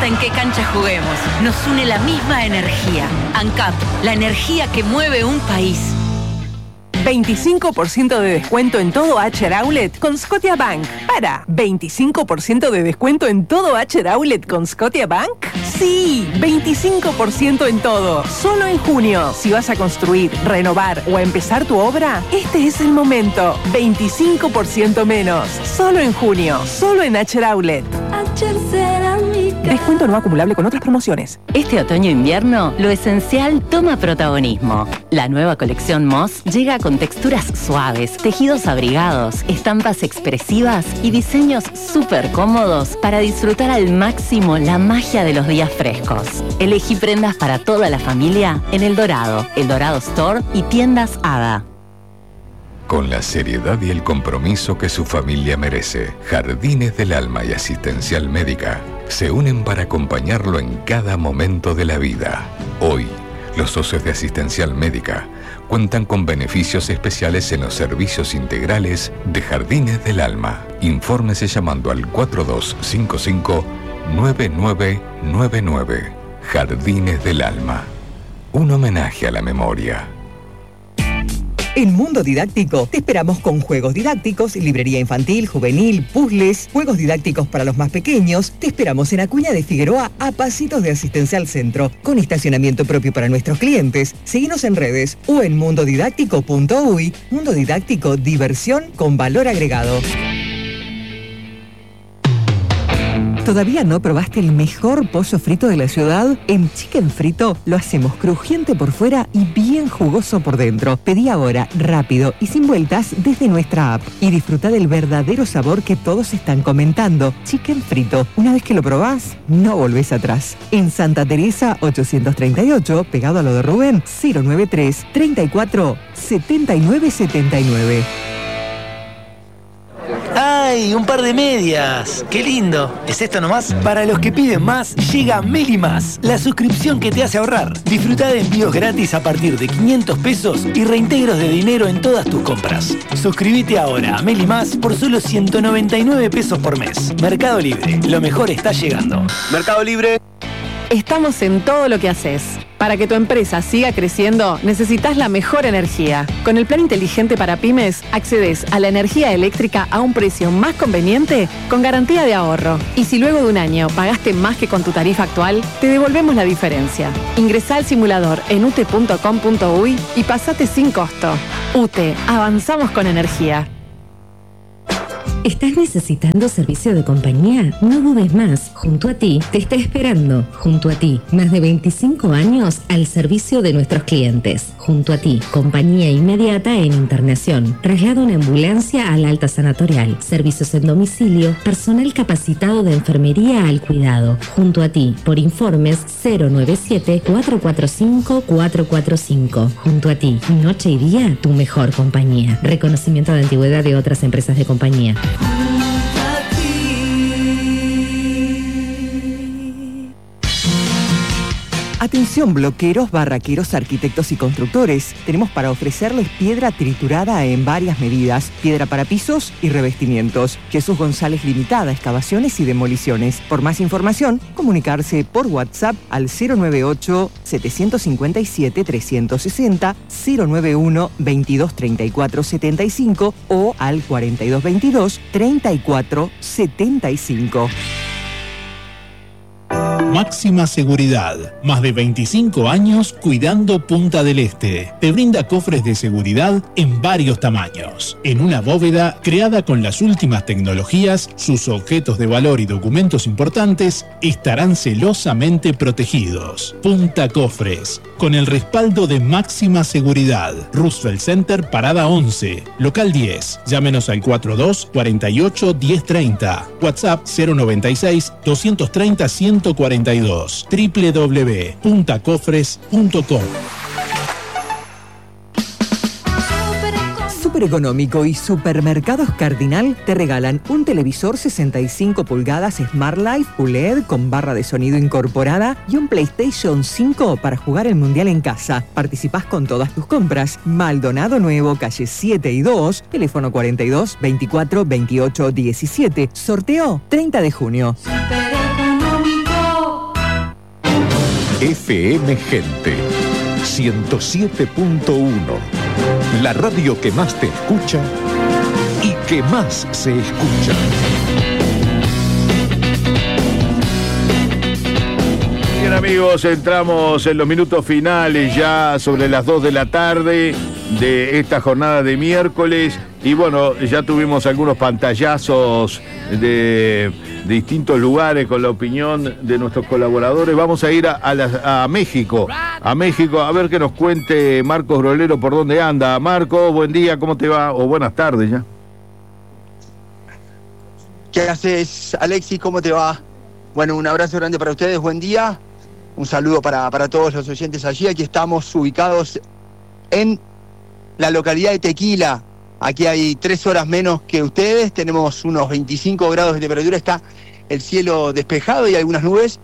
importa en qué cancha juguemos, nos une la misma energía. ANCAP, la energía que mueve un país. 25% de descuento en todo Acher Outlet con Scotiabank. ¿Para 25% de descuento en todo Acher Outlet con Scotiabank? Sí, 25% en todo. Solo en junio. Si vas a construir, renovar o empezar tu obra, este es el momento. 25% menos. Solo en junio. Solo en Acher Outlet. Acher Cerámica. Descuento no acumulable con otras promociones. Este otoño-invierno, lo esencial toma protagonismo. La nueva colección Moss llega con texturas suaves, tejidos abrigados, estampas expresivas y diseños súper cómodos para disfrutar al máximo la magia de los días frescos. Elegí prendas para toda la familia en El Dorado Store y tiendas Ada. Con la seriedad y el compromiso que su familia merece, Jardines del Alma y Asistencial Médica se unen para acompañarlo en cada momento de la vida. Hoy, los socios de Asistencial Médica cuentan con beneficios especiales en los servicios integrales de Jardines del Alma. Infórmese llamando al 4255-9999. Jardines del Alma. Un homenaje a la memoria. En Mundo Didáctico te esperamos con juegos didácticos, librería infantil, juvenil, puzzles, juegos didácticos para los más pequeños. Te esperamos en Acuña de Figueroa, a pasitos de Asistencial Centro, con estacionamiento propio para nuestros clientes. Seguinos en redes o en mundodidáctico.uy. Mundo Didáctico, diversión con valor agregado. ¿Todavía no probaste el mejor pollo frito de la ciudad? En Chicken Frito lo hacemos crujiente por fuera y bien jugoso por dentro. Pedí ahora, rápido y sin vueltas desde nuestra app. Y disfruta del verdadero sabor que todos están comentando. Chicken Frito. Una vez que lo probás, no volvés atrás. En Santa Teresa 838, pegado a lo de Rubén, 093 34 79 79. ¡Ay, un par de medias! ¡Qué lindo! ¿Es esto nomás? Para los que piden más, llega Meli Más, la suscripción que te hace ahorrar. Disfruta de envíos gratis a partir de 500 pesos y reintegros de dinero en todas tus compras. Suscríbete ahora a Meli Más por solo 199 pesos por mes. Mercado Libre, lo mejor está llegando. Mercado Libre. Estamos en todo lo que haces. Para que tu empresa siga creciendo, necesitas la mejor energía. Con el plan inteligente para pymes, accedes a la energía eléctrica a un precio más conveniente con garantía de ahorro. Y si luego de un año pagaste más que con tu tarifa actual, te devolvemos la diferencia. Ingresá al simulador en ute.com.uy y pasate sin costo. UTE, avanzamos con energía. ¿Estás necesitando servicio de compañía? No dudes más. Junto a ti te está esperando. Junto a ti, más de 25 años al servicio de nuestros clientes. Junto a ti, compañía inmediata en internación. Traslado en ambulancia al alta sanatorial. Servicios en domicilio. Personal capacitado de enfermería al cuidado. Junto a ti, por informes 097-445-445. Junto a ti, noche y día, tu mejor compañía. Reconocimiento de antigüedad de otras empresas de compañía. Atención bloqueros, barraqueros, arquitectos y constructores. Tenemos para ofrecerles piedra triturada en varias medidas, piedra para pisos y revestimientos. Jesús González Limitada, excavaciones y demoliciones. Por más información, comunicarse por WhatsApp al 098-757-360, 091-2234-75 o al 4222-3475. Máxima Seguridad. Más de 25 años cuidando Punta del Este. Te brinda cofres de seguridad en varios tamaños. En una bóveda creada con las últimas tecnologías, sus objetos de valor y documentos importantes estarán celosamente protegidos. Punta Cofres. Con el respaldo de Máxima Seguridad. Roosevelt Center, Parada 11. Local 10. Llámenos al 42 48 1030. WhatsApp 096 230 142. www.puntacofres.com. Super Económico y Supermercados Cardinal te regalan un televisor 65 pulgadas Smart Life OLED con barra de sonido incorporada y un PlayStation 5 para jugar el Mundial en casa. Participás con todas tus compras. Maldonado Nuevo, calle 7 y 2, teléfono 42 24 28 17. Sorteo 30 de junio. Super Económico. FM Gente 107.1, la radio que más te escucha y que más se escucha. Bien, amigos, entramos en los minutos finales ya sobre las 2 de la tarde de esta jornada de miércoles y bueno, ya tuvimos algunos pantallazos de distintos lugares con la opinión de nuestros colaboradores. Vamos a ir a México, a ver que nos cuente Marcos Grolero por dónde anda. Marcos, buen día, ¿cómo te va? O buenas tardes ya. ¿Qué haces, Alexis? ¿Cómo te va? Bueno, un abrazo grande para ustedes, buen día. Un saludo para todos los oyentes allí. Aquí estamos ubicados en la localidad de Tequila. Aquí hay 3 horas menos que ustedes, tenemos unos 25 grados de temperatura, está el cielo despejado y algunas nubes,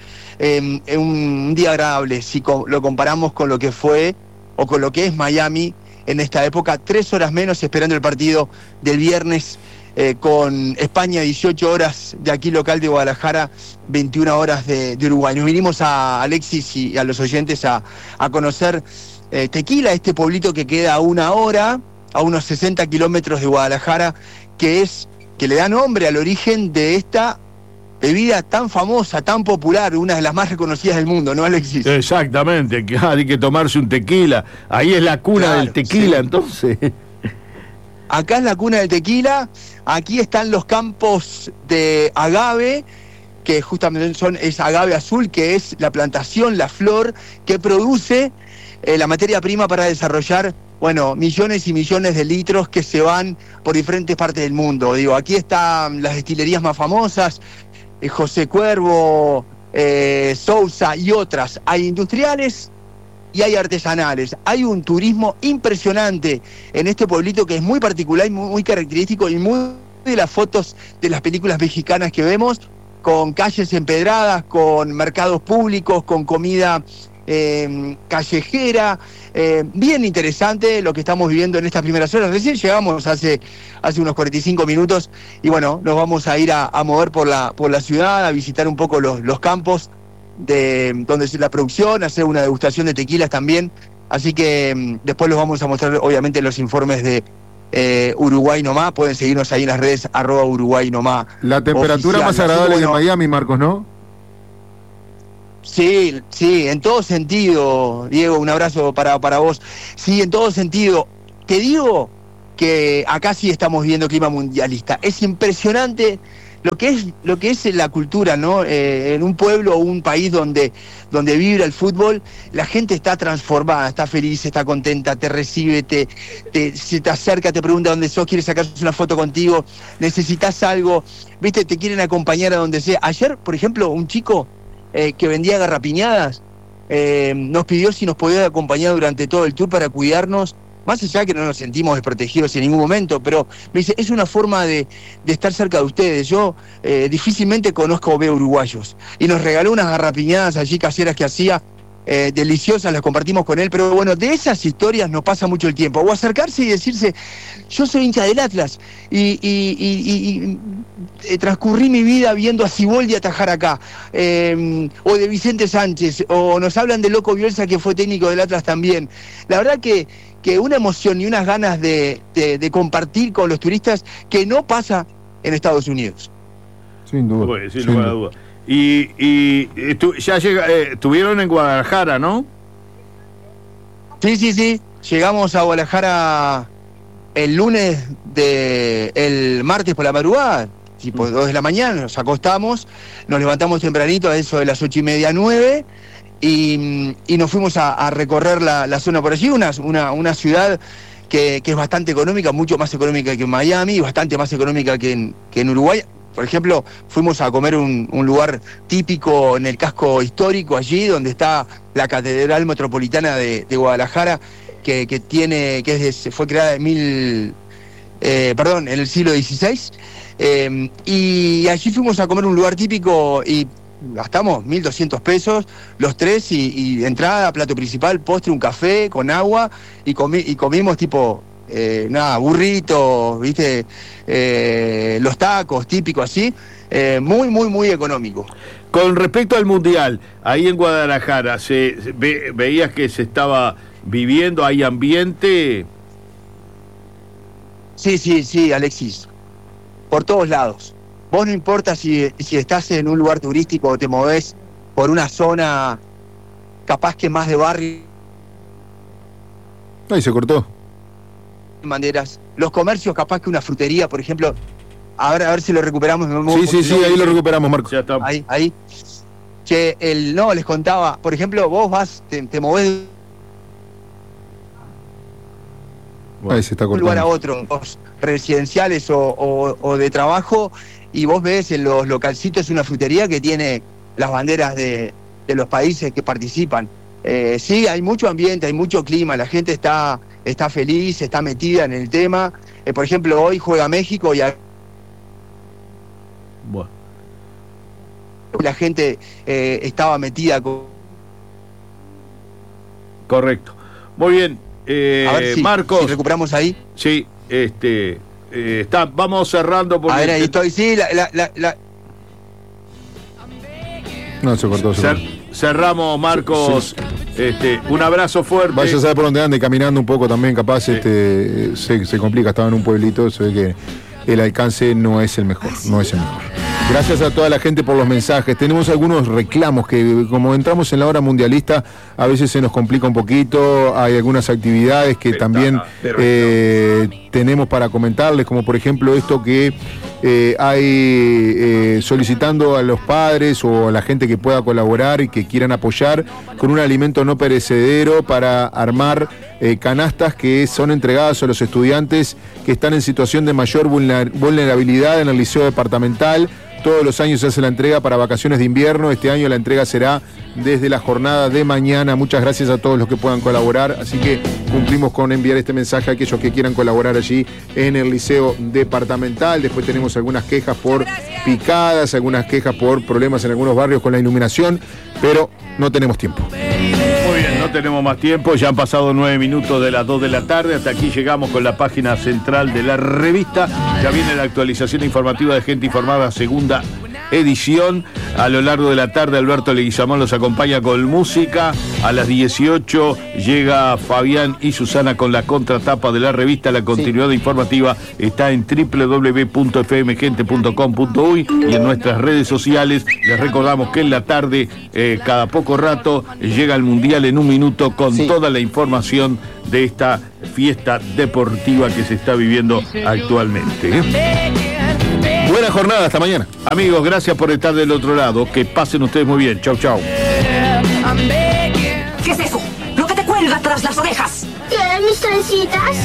un día agradable si lo comparamos con lo que fue o con lo que es Miami en esta época. 3 horas menos esperando el partido del viernes con España, 18 horas de aquí local de Guadalajara, 21 horas de Uruguay. Nos vinimos a Alexis y a los oyentes a conocer Tequila, este pueblito que queda a 1 hora, a unos 60 kilómetros de Guadalajara, que le da nombre al origen de esta bebida tan famosa, tan popular, una de las más reconocidas del mundo, ¿no, Alexis? Exactamente, que hay que tomarse un tequila. Ahí es la cuna del tequila, sí. Entonces. Acá es la cuna del tequila, aquí están los campos de agave, que justamente es agave azul, que es la plantación, la flor, que produce la materia prima para desarrollar, bueno, millones y millones de litros que se van por diferentes partes del mundo. Digo, aquí están las destilerías más famosas, José Cuervo, Sousa y otras. Hay industriales y hay artesanales. Hay un turismo impresionante en este pueblito que es muy particular y muy característico y muy de las fotos de las películas mexicanas que vemos, con calles empedradas, con mercados públicos, con comida callejera, bien interesante lo que estamos viviendo en estas primeras horas. Recién llegamos hace unos 45 minutos y bueno, nos vamos a ir a mover por la ciudad, a visitar un poco los campos de donde es la producción, hacer una degustación de tequilas también, así que después los vamos a mostrar obviamente los informes de Uruguay Nomás. Pueden seguirnos ahí en las redes @UruguayNomás. La temperatura oficial, más agradable de Miami, Marcos, ¿no? Sí, en todo sentido, Diego, un abrazo para vos. Sí, en todo sentido. Te digo que acá sí estamos viviendo clima mundialista. Es impresionante lo que es la cultura, ¿no? En un pueblo o un país donde vibra el fútbol, la gente está transformada, está feliz, está contenta, te recibe, se te acerca, te pregunta dónde sos, quiere sacarse una foto contigo, necesitas algo, viste, te quieren acompañar a donde sea. Ayer, por ejemplo, un chico que vendía garrapiñadas, nos pidió si nos podía acompañar durante todo el tour para cuidarnos, más allá que no nos sentimos desprotegidos en ningún momento, pero me dice, es una forma de estar cerca de ustedes. Yo difícilmente conozco o veo uruguayos, y nos regaló unas garrapiñadas allí caseras que hacía, deliciosas, las compartimos con él, pero bueno, de esas historias no pasa mucho el tiempo, o acercarse y decirse, yo soy hincha del Atlas, y transcurrí mi vida viendo a Siboldi atajar acá, o de Vicente Sánchez, o nos hablan de Loco Bielsa, que fue técnico del Atlas también. La verdad que una emoción y unas ganas de compartir con los turistas que no pasa en Estados Unidos. Sin duda. Bueno, sin lugar a duda. Y ya estuvieron en Guadalajara, ¿no? Sí. Llegamos a Guadalajara el martes por la madrugada, tipo 2 de la mañana, nos acostamos, nos levantamos tempranito a eso de las 8:30, 9, y nos fuimos a recorrer la zona por allí, una ciudad que es bastante económica, mucho más económica que en Miami, y bastante más económica que en Uruguay. Por ejemplo, fuimos a comer un lugar típico en el casco histórico allí, donde está la Catedral Metropolitana de Guadalajara, que fue creada en el siglo XVI, y allí fuimos a comer un lugar típico y gastamos 1.200 pesos los tres, y entrada, plato principal, postre, un café con agua, y comimos tipo burritos, viste, los tacos típicos así, muy económico. Con respecto al Mundial, ahí en Guadalajara, ¿veías que se estaba viviendo, hay ambiente? Sí, Alexis. Por todos lados. Vos no importa si estás en un lugar turístico o te movés por una zona capaz que más de barrio. Ahí se cortó. Banderas. Los comercios, capaz que una frutería, por ejemplo. A ver si lo recuperamos. Sí, ahí lo recuperamos, Marco. Ya está. Ahí. Que les contaba, por ejemplo, vos vas, te movés ahí se está de un lugar a otro, residenciales o de trabajo, y vos ves en los localcitos una frutería que tiene las banderas de los países que participan. Sí, hay mucho ambiente, hay mucho clima, la gente está feliz, está metida en el tema. Por ejemplo, hoy juega México y la gente estaba metida Correcto. Muy bien. A ver si Marcos, recuperamos ahí. Sí, vamos cerrando porque... A ver, ahí estoy, sí, No, se cortó. Cerramos, Marcos. Sí. Un abrazo fuerte. Vaya a saber por dónde ande, caminando un poco también, capaz se complica. Estaba en un pueblito, se ve que el alcance no es el mejor. Gracias a toda la gente por los mensajes. Tenemos algunos reclamos que, como entramos en la hora mundialista, a veces se nos complica un poquito. Hay algunas actividades que también tenemos para comentarles, como por ejemplo esto que hay solicitando a los padres o a la gente que pueda colaborar y que quieran apoyar con un alimento no perecedero para armar canastas que son entregadas a los estudiantes que están en situación de mayor vulnerabilidad en el liceo departamental. Todos los años se hace la entrega para vacaciones de invierno. Este año la entrega será desde la jornada de mañana. Muchas gracias a todos los que puedan colaborar. Así que cumplimos con enviar este mensaje a aquellos que quieran colaborar allí en el liceo departamental. Después tenemos algunas quejas por picadas, algunas quejas por problemas en algunos barrios con la iluminación, pero no tenemos tiempo. Muy bien, no tenemos más tiempo. Ya han pasado 9 minutos de las 2 de la tarde. Hasta aquí llegamos con la página central de la revista. Ya viene la actualización informativa de Gente Informada, segunda edición. A lo largo de la tarde, Alberto Leguizamón los acompaña con música. A las 18 llega Fabián y Susana con la contratapa de la revista. La continuidad informativa está en www.fmgente.com.uy y en nuestras redes sociales. Les recordamos que en la tarde, cada poco rato, llega el Mundial en un minuto con toda la información de esta fiesta deportiva que se está viviendo actualmente. Buena jornada, hasta mañana. Amigos, gracias por estar del otro lado. Que pasen ustedes muy bien. Chau. ¿Qué es eso? ¿Lo que te cuelga tras las orejas? ¿Quieres mis trencitas?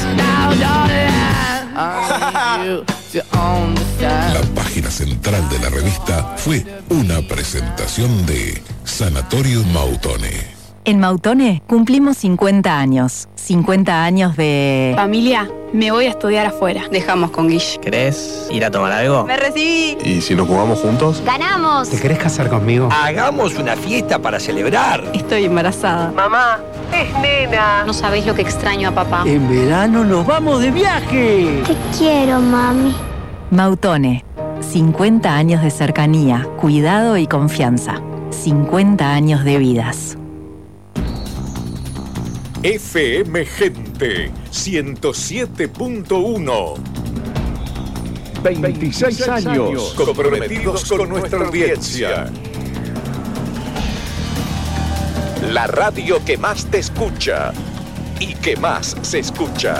La página central de la revista fue una presentación de Sanatorio Mautone. En Mautone cumplimos 50 años. 50 años de... Familia, me voy a estudiar afuera. Dejamos con Guille. ¿Querés ir a tomar algo? ¡Me recibí! ¿Y si nos jugamos juntos? ¡Ganamos! ¿Te querés casar conmigo? Hagamos una fiesta para celebrar. Estoy embarazada. Mamá, es nena. No sabés lo que extraño a papá. En verano nos vamos de viaje. Te quiero, mami. Mautone. 50 años de cercanía, cuidado y confianza. 50 años de vidas. FM Gente 107.1. 26 años comprometidos con nuestra audiencia. La radio que más te escucha y que más se escucha.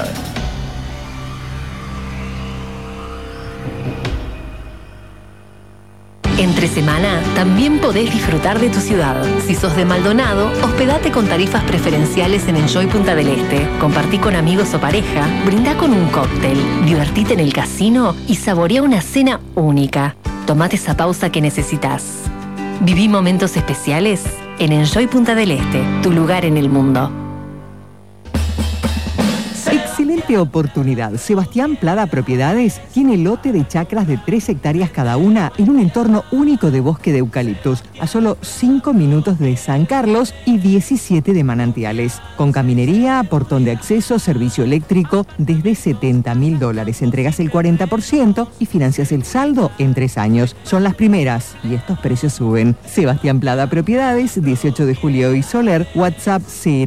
Entre semana también podés disfrutar de tu ciudad. Si sos de Maldonado, hospedate con tarifas preferenciales en Enjoy Punta del Este. Compartí con amigos o pareja, brindá con un cóctel, divertite en el casino y saborea una cena única. Tomate esa pausa que necesitas. Viví momentos especiales en Enjoy Punta del Este, tu lugar en el mundo. Excelente Perdete oportunidad. Sebastián Plada Propiedades tiene lote de chacras de 3 hectáreas cada una en un entorno único de bosque de eucaliptus, a solo 5 minutos de San Carlos y 17 de Manantiales. Con caminería, portón de acceso, servicio eléctrico, desde $70.000. Entregas el 40% y financias el saldo en 3 años. Son las primeras y estos precios suben. Sebastián Plada Propiedades, 18 de Julio y Soler, WhatsApp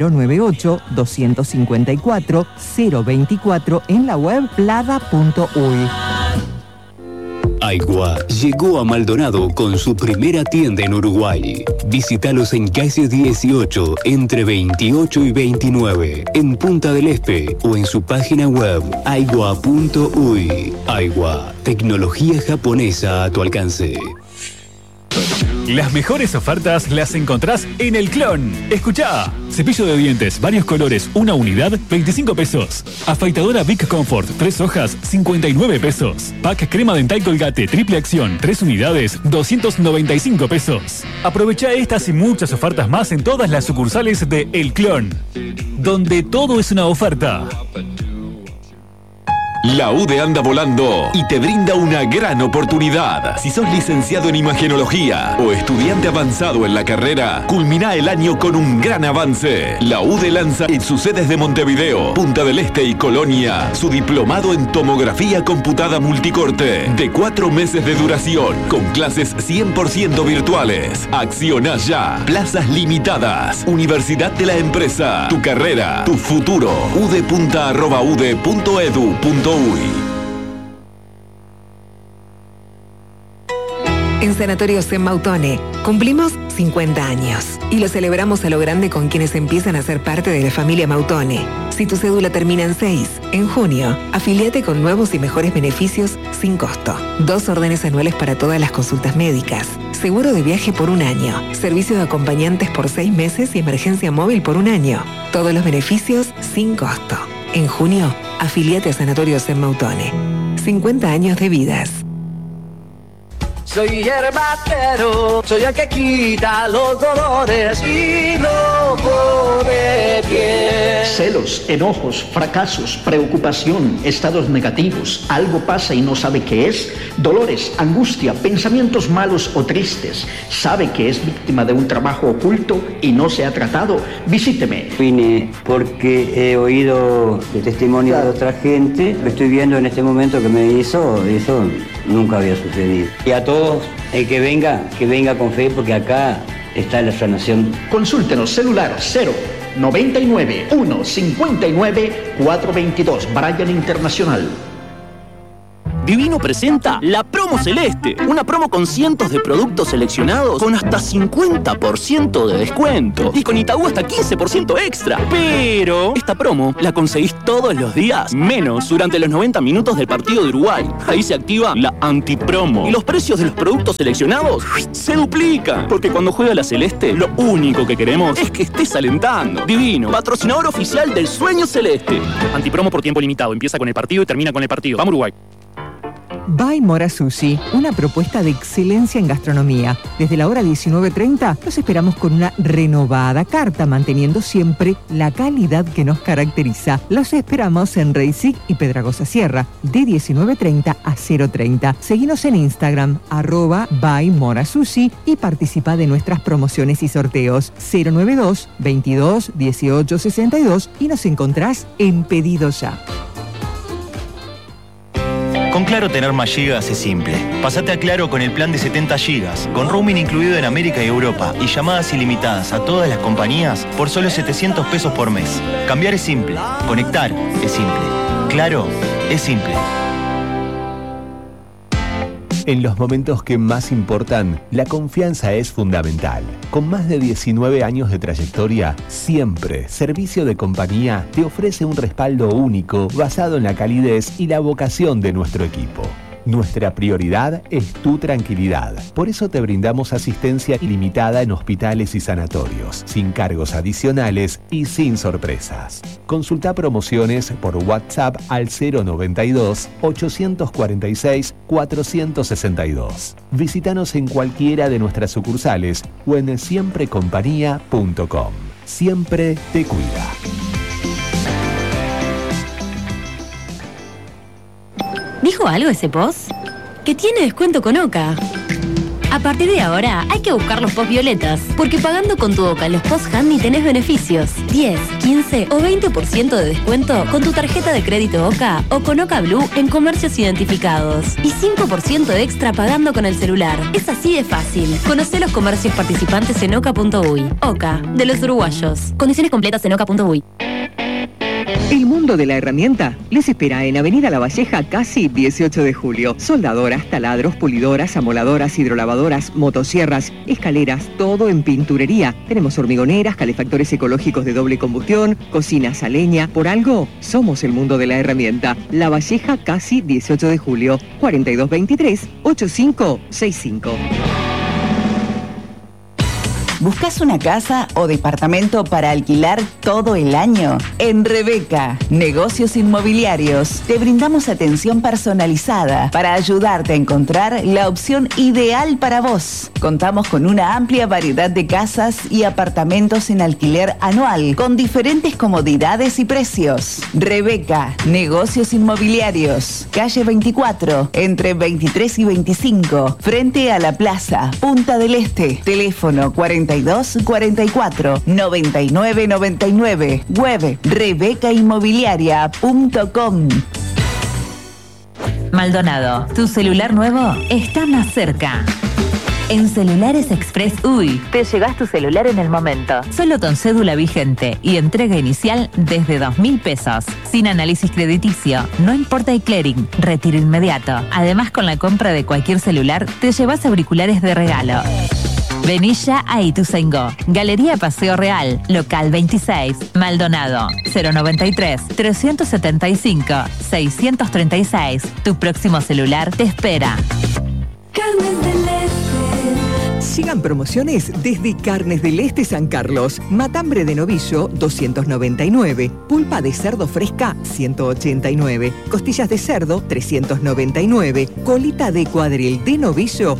098-254-024, en la web plada.uy. Aigua llegó a Maldonado con su primera tienda en Uruguay. Visítalos en calle 18, entre 28 y 29, en Punta del Este, o en su página web aigua.uy. Aigua, tecnología japonesa a tu alcance. Las mejores ofertas las encontrás en El Clon. Escuchá. Cepillo de dientes, varios colores, una unidad, 25 pesos. Afeitadora Big Comfort, 3 hojas, 59 pesos. Pack crema dental Colgate, triple acción, 3 unidades, 295 pesos. Aprovecha estas y muchas ofertas más en todas las sucursales de El Clon, donde todo es una oferta. La UDE anda volando y te brinda una gran oportunidad. Si sos licenciado en imagenología o estudiante avanzado en la carrera, culmina el año con un gran avance. La UDE lanza en sus sedes de Montevideo, Punta del Este y Colonia su diplomado en tomografía computada multicorte de 4 meses de duración, con clases 100% virtuales. Acciona ya. Plazas limitadas. Universidad de la Empresa. Tu carrera, tu futuro. udepunta@ude.edu.uy. En Sanatorio Zen Mautone cumplimos 50 años y lo celebramos a lo grande con quienes empiezan a ser parte de la familia Mautone. Si tu cédula termina en 6, en junio, afíliate con nuevos y mejores beneficios sin costo. 2 órdenes anuales para todas las consultas médicas, seguro de viaje por 1 año, servicio de acompañantes por 6 meses y emergencia móvil por 1 año. Todos los beneficios sin costo. En junio, afíliate a Sanatorio Zen Mautone. 50 años de vidas. Soy herbatero, soy el que quita los dolores y no pone pie. Celos, enojos, fracasos, preocupación, estados negativos, algo pasa y no sabe qué es, dolores, angustia, pensamientos malos o tristes, sabe que es víctima de un trabajo oculto y no se ha tratado, visíteme. Vine porque he oído de testimonio de otra gente, lo estoy viendo en este momento que me hizo, eso nunca había sucedido. Y a todos, el que venga con fe, porque acá está la sanación. Consúltenos, celular 099 159 422, Brian Internacional. Divino presenta la Promo Celeste, una promo con cientos de productos seleccionados con hasta 50% de descuento y con Itaú hasta 15% extra. Pero esta promo la conseguís todos los días, menos durante los 90 minutos del partido de Uruguay. Ahí se activa la antipromo y los precios de los productos seleccionados se duplican, porque cuando juega la Celeste, lo único que queremos es que estés alentando. Divino, patrocinador oficial del Sueño Celeste. Antipromo por tiempo limitado, empieza con el partido y termina con el partido. Vamos Uruguay. By Mora Sushi, una propuesta de excelencia en gastronomía. Desde la hora 19:30 los esperamos con una renovada carta, manteniendo siempre la calidad que nos caracteriza. Los esperamos en Reisig y Pedragosa Sierra, de 19:30 a 0:30. Seguinos en Instagram, @By Mora Sushi, y participa de nuestras promociones y sorteos. 092 22 18 62 y nos encontrás en Pedido Ya. Con Claro tener más gigas es simple. Pásate a Claro con el plan de 70 gigas, con roaming incluido en América y Europa y llamadas ilimitadas a todas las compañías por solo 700 pesos por mes. Cambiar es simple, conectar es simple. Claro es simple. En los momentos que más importan, la confianza es fundamental. Con más de 19 años de trayectoria, siempre Servicio de Compañía te ofrece un respaldo único basado en la calidez y la vocación de nuestro equipo. Nuestra prioridad es tu tranquilidad. Por eso te brindamos asistencia ilimitada en hospitales y sanatorios, sin cargos adicionales y sin sorpresas. Consulta promociones por WhatsApp al 092 846 462. Visítanos en cualquiera de nuestras sucursales o en siemprecompañía.com. Siempre te cuida. ¿Dijo algo ese post? Que tiene descuento con Oca. A partir de ahora hay que buscar los post violetas, porque pagando con tu Oca los post handy tenés beneficios. 10, 15 o 20% de descuento con tu tarjeta de crédito Oca o con Oca Blue en comercios identificados. Y 5% extra pagando con el celular. Es así de fácil. Conocé los comercios participantes en oca.uy. Oca, de los uruguayos. Condiciones completas en oca.uy. El mundo de la herramienta les espera en Avenida La Valleja, casi 18 de julio. Soldadoras, taladros, pulidoras, amoladoras, hidrolavadoras, motosierras, escaleras, todo en pinturería. Tenemos hormigoneras, calefactores ecológicos de doble combustión, cocinas a leña. Por algo, somos el mundo de la herramienta. La Valleja, casi 18 de julio. 4223-8565. ¿Buscas una casa o departamento para alquilar todo el año? En Rebeca, Negocios Inmobiliarios, te brindamos atención personalizada para ayudarte a encontrar la opción ideal para vos. Contamos con una amplia variedad de casas y apartamentos en alquiler anual, con diferentes comodidades y precios. Rebeca, Negocios Inmobiliarios, calle 24, entre 23 y 25, frente a la plaza, Punta del Este. Teléfono 4244 9999. Web rebecainmobiliaria.com. Maldonado, tu celular nuevo está más cerca. En Celulares Express UI te llevas tu celular en el momento. Solo con cédula vigente y entrega inicial desde 2.000 pesos. Sin análisis crediticio, no importa el clearing, retiro inmediato. Además, con la compra de cualquier celular, te llevas auriculares de regalo. Vení ya a Ituzaingó, Galería Paseo Real, local 26, Maldonado, 093-375-636. Tu próximo celular te espera. Carnes del Este. Sigan promociones desde Carnes del Este San Carlos. Matambre de novillo, 299. Pulpa de cerdo fresca, 189. Costillas de cerdo, 399. Colita de cuadril de novillo,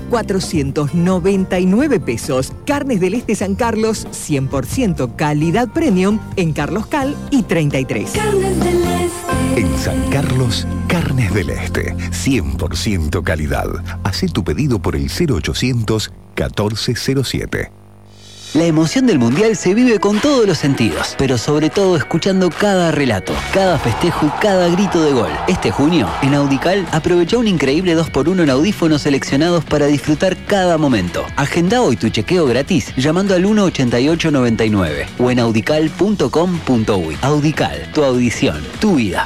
499 pesos. Carnes del Este San Carlos, 100% calidad premium en Carlos Cal y 33. Carnes del Este. En San Carlos, Carnes del Este, 100% calidad. Hacé tu pedido por el 0800 1407. La emoción del Mundial se vive con todos los sentidos, pero sobre todo escuchando cada relato, cada festejo y cada grito de gol. Este junio, en Audical, aprovecha un increíble 2x1 en audífonos seleccionados para disfrutar cada momento. Agenda hoy tu chequeo gratis llamando al 18899 o en audical.com.uy. Audical, tu audición, tu vida.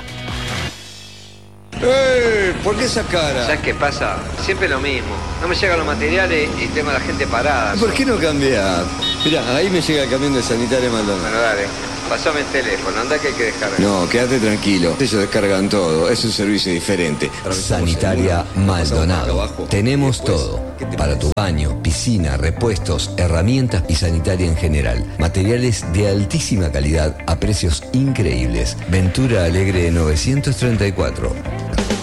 ¿Por qué esa cara? ¿Sabes qué pasa? Siempre lo mismo. No me llegan los materiales y tengo a la gente parada. ¿Por qué no cambiar? Mirá, ahí me llega el camión de Sanitaria Maldonado. Bueno, dale. Pasame el teléfono, anda que hay que descargar. No, quédate tranquilo. Ellos descargan todo. Es un servicio diferente. Sanitaria Maldonado. Tenemos todo. Para tu baño, piscina, repuestos, herramientas y sanitaria en general. Materiales de altísima calidad a precios increíbles. Ventura Alegre 934.